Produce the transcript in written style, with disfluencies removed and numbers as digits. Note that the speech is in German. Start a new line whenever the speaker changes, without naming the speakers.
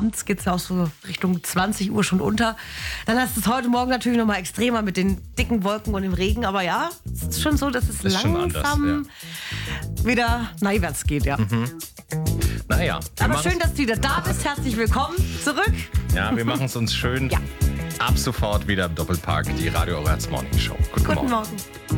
abends geht es ja auch so Richtung 20 Uhr schon unter. Dann ist es heute Morgen natürlich nochmal extremer mit den dicken Wolken und dem Regen. Aber ja, es ist schon so, dass es
ist
langsam wieder neiwärts geht, ja.
Naja.
Aber schön, dass du wieder da bist. Herzlich willkommen zurück.
Ja, wir machen es uns schön.
Ja.
Ab sofort wieder im Doppelpark, die Radio Orange Morning Show.
Guten Morgen.